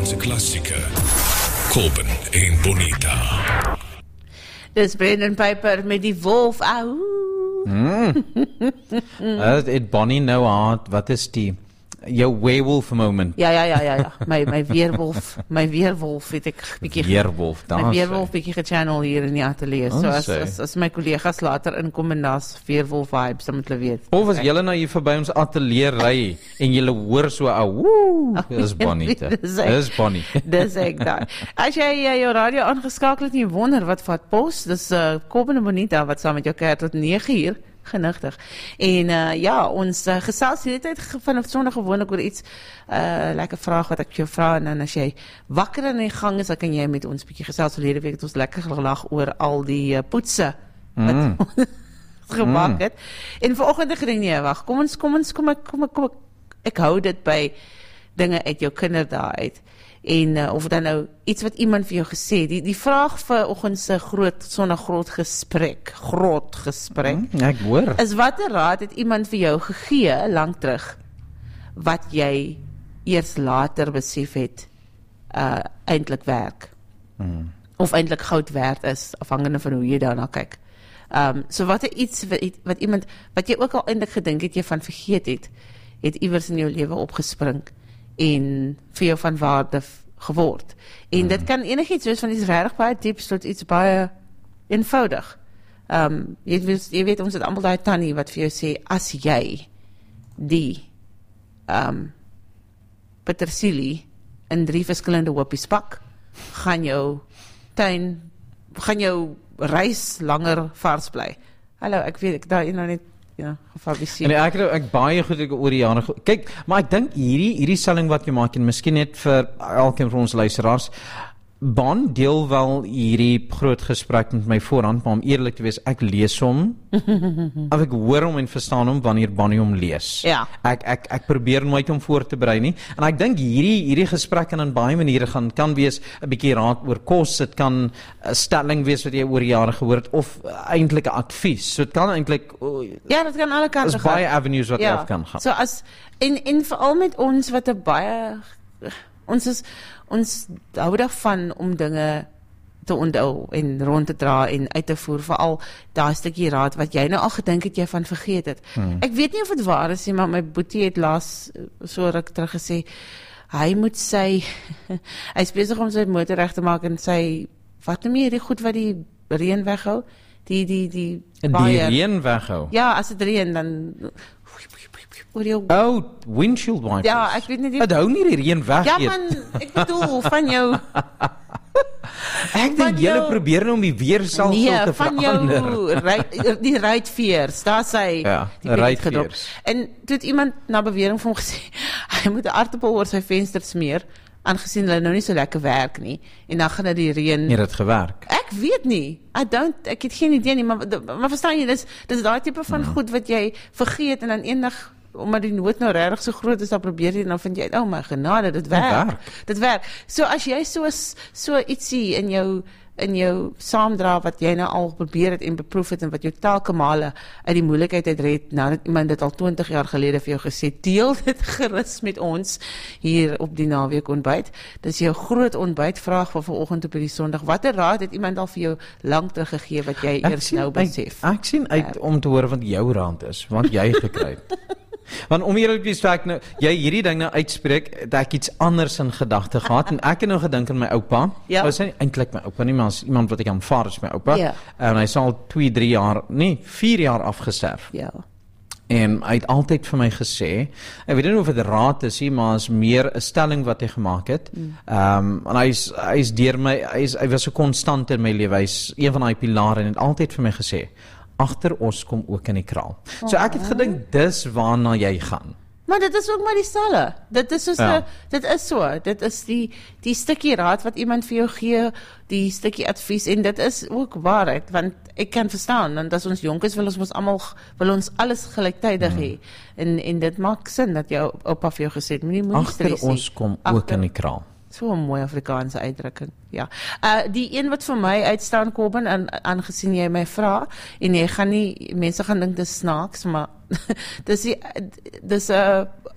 Afrikaanse klassieke. Corbin en Bonita. Dis Brendan Piper met die wolf. Au. Het Bonnie nou aan, wat is die? Jou werewolf moment. Ja. My weerwolf het ek bietjie Weerwolf, my weerwolf bietjie gechannel hier in die ateljee. So as my kollegas later inkom en daar's weerwolf vibes, dan moet hulle weet. Of as julle nou hier verby ons ateljee ry en julle hoor so woe, dis Bonnie. Dis Bonnie. Dis ek daar. As jy jou radio aangeskakel het en jy wonder wat vat pos, dis Corbin en Bonita wat saam met jou kuier tot 9:00. Genigtig. En ons gesels hierdie tyd vanaf Sondag gewoonlik oor iets, lekker vraag wat ek jou vra, en dan as jy wakker in die gang is, dan kan jy met ons bietjie gesels. Verlede week het ons lekker gelag oor al die poetse wat ons gemaak het. En vanoggend het ek gedink, nee, wag, kom ek hou dit by dinge uit jou kinderdae uit. En of dan nou iets wat iemand vir jou gesê het. Die vraag vir oggend se groot gesprek, ek hoor. Is watter raad het iemand vir jou gegee lank terug wat jy eers later besef het eintlik werk. Of eintlik goud werd is, afhangende van hoe jy daarna kyk. So wat iets wat iemand wat jy ook al eintlik gedink het jy van vergeet het iewers in jou lewe opgespring en vir jou van waarde geword. En dit kan enigiets wees van iets regtig baie dieps tot iets baie eenvoudig. Jy weet ons het almal daai tannie wat vir jou sê, as jy die petersilie in 3 verskillende hoopies pak, gaan jou reis langer vars bly. Hallo, ek weet ek daar nou net gefabriseer. En ek baie goed oor die jare. Kyk, maar ek dink hierdie stelling wat jy maak, en miskien net vir elkeen van ons luisteraars, Bon deel wel hierdie groot gesprek met my voorhand, maar om eerlik te wees, ek lees hom, of ek hoor hom en verstaan hom wanneer Bonnie hom lees. Ja. Ek probeer nooit om voor te berei nie, en ek dink hierdie gesprek kan in baie maniere kan wees 'n bietjie raad oor kos, dit kan 'n stelling wees wat jy oor jare gehoor het, of eintlik 'n advies. So dit kan eintlik dit kan alle kante gaan. Daar's baie avenues wat jy kan gaan. So en veral met ons wat 'n baie ons hou daarvan om dinge te onthou en rond te dra en uit te voer, veral daai stukkie raad wat jy nou al gedink het jy van vergeet het. Ek weet nie of dit waar is nie, maar my boetie het laas so ruk terug gesê, hy is besig om sy motor reg te maak en sy, wat noem jy die goed wat die reën weghou? Die reën weghou? Ja, as dit reën, dan windshield wipers. Ja, ek weet nie. Dit hou nie die reën weg. Ja man, ek bedoel, van jou... Ek dink julle probeer nou om die weerstelsel te verander. Die ruitveers, daar sy die ruitveers. En toe het iemand na bewering van hom gesê, hy moet 'n aartappel oor sy venster smeer, aangesien hulle nou nie so lekker werk nie, en dan gaan die reën... Het dit gewerk? Ek weet nie, ek het geen idee nie, maar verstaan jy, dis daai tipe van goed wat jy vergeet, en dan eendag, omdat die nood nou regtig so groot is, dan probeer jy, dan vind jy, oh my genade, dit werk. Dit werk. So as jy so ietsie in jou saamdra, wat jy nou al probeer het en beproef het, en wat jou telke male uit die moeilikheid uitred, nadat iemand dit al 20 jaar gelede vir jou gesê, deel dit gerus met ons, hier op die naweek ontbyt. Dis jou groot ontbytvraag van vanoggend op die Sondag. Watter raad het iemand al vir jou lank teruggegee, wat jy eers nou besef? Ek sien uit om te hoor wat jou raad is, want jy gekry het. Want om eerlik te wees, nou, jy hierdie ding nou uitspreek, dat ek iets anders in gedagte gehad, en ek het nou gedink aan my oupa. Hy is nie eintlik my oupa nie, maar as iemand wat ek aanvaar is my oupa. En hy sal 4 jaar afgesterf. Ja. En hy het altyd vir my gesê, ek weet nie of dit raad is nie, maar is meer 'n stelling wat hy gemaak het. En hy was so konstant in my lewe, hy's een van daai pilare, en het altyd vir my gesê, agter ons kom ook in die kraal. So ek het gedink, dis waarna jy gaan. Maar dit is ook maar dieselfde. Dit is die stukkie raad wat iemand vir jou gee, die stukkie advies, en dit is ook waarheid, want ek kan verstaan, want as ons jonk is, wil ons alles gelyktydig hê, en dit maak sin, dat jou oupa vir jou gesê het, moenie stres nie. Agter ons kom ook in die kraal. So 'n mooi Afrikaanse uitdrukking. Ja. Die een wat vir my uitstaan, Corbin, aangesien jy my vra, en mense gaan dink dis snaaks, maar dis 'n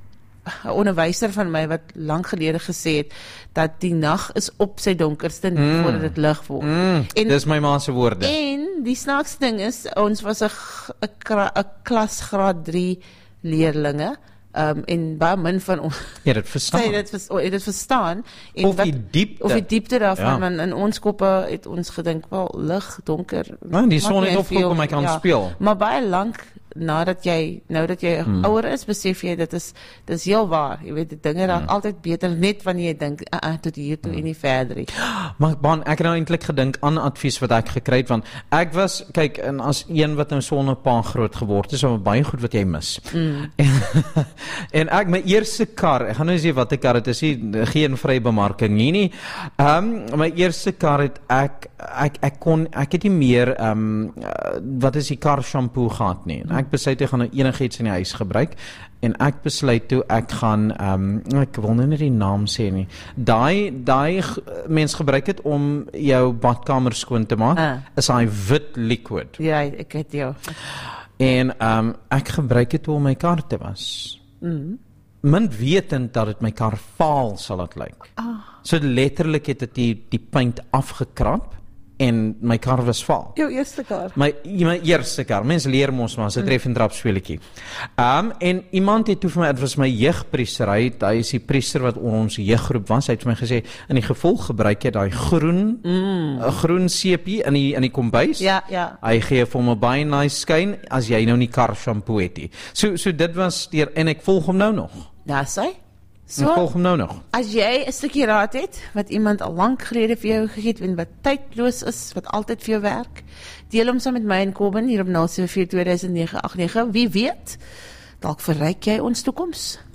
'n onderwyser van my wat lank gelede gesê het dat die nag is op sy donkerste net voordat dit lig word. Dis my ma se woorde. En die snaakste ding is, ons was 'n klas graad 3 leerlinge, en baie min van ons Ja, dit verstaan. dit verstaan. En Of die diepte. daarvan, want in ons koppe het ons gedink, wel, lig, donker. Nou, die son maak nie het opgekom en my kan speel. Maar baie lank nou dat jy ouer is, besef jy dis heel waar. Jy weet, die dinge raak altyd beter net wanneer jy dink, tot hier toe en nie verder nie. Maar Ban, ek het nou eintlik gedink aan advies wat ek gekry het, want ek was, kyk, en as een wat nou sonder pa groot geword is, so baie goed wat jy mis. En ek, my eerste kar, ek gaan nou sê wat 'n kar het is, geen vrye bemarking nie. My eerste kar het ek het nie meer, wat is die kar shampoo gehad nie. Ek besluit ek gaan nou enigiets in die huis gebruik, en ek besluit toe ek gaan, ek wil nou nie die naam sê nie, daai mens gebruik het om jou badkamer skoon te maak, is hy wit liquid. Ja, ek het jou. En ek gebruik het om my kar te was. Min wetend dat dit my kar vaal sal het lyk. So letterlik het dit die paint afgekrap en my kar was vaal. Jou eerste kar? My eerste kar. Mense leer mos maar, so tref en drap speletjie. En iemand het toe vir my, dit was my jeugpriester, hy is die priester wat ons jeuggroep was, hy het vir my gesê, in die gevolg gebruik jy daai groen seepie in die kombuis. Ja. Hy gee vir hom 'n baie nice skyn as jy nou nie kar shampoo het nie. So dit was deur, en ek volg hom nou nog. Ja, sê. Ek volg hom nou nog. As jy 'n stukkie raad het wat iemand al lank gelede vir jou gegee het en wat tydloos is, wat altyd vir jou werk, deel hom saam met my en Kobben hier op 074 2009 89. Wie weet, dalk verryk jy ons toekoms.